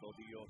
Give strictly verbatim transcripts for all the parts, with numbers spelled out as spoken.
amado Dios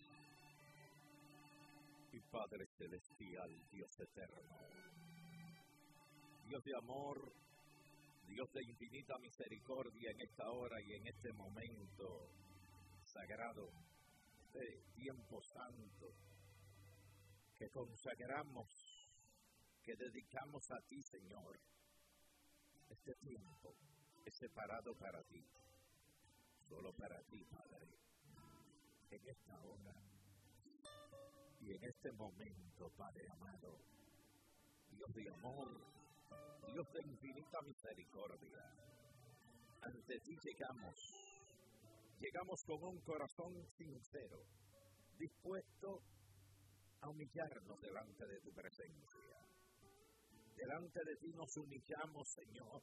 y Padre celestial, Dios eterno, Dios de amor, Dios de infinita misericordia en esta hora y en este momento sagrado de tiempo santo que consagramos, que dedicamos a ti, Señor. Este tiempo es separado para ti, solo para ti, Padre, en esta hora y en este momento, Padre amado, Dios de amor, Dios de infinita misericordia. Ante ti llegamos, llegamos con un corazón sincero, dispuesto a humillarnos delante de tu presencia. Delante de ti nos humillamos, Señor.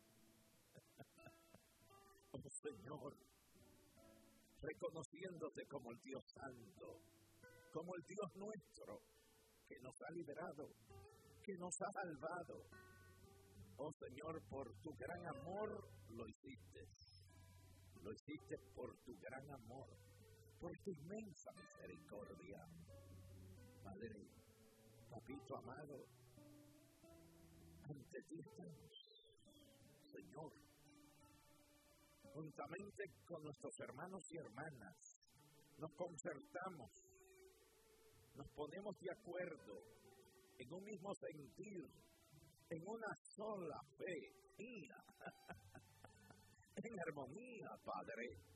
Oh Señor, reconociéndote como el Dios Santo, como el Dios nuestro, que nos ha liberado, que nos ha salvado. Oh Señor, por tu gran amor lo hiciste. Lo hiciste por tu gran amor, por tu inmensa misericordia. Padre, Papito amado, ante ti estamos, Señor, juntamente con nuestros hermanos y hermanas, nos concertamos, nos ponemos de acuerdo en un mismo sentir, en una sola fe, mía, en armonía, Padre.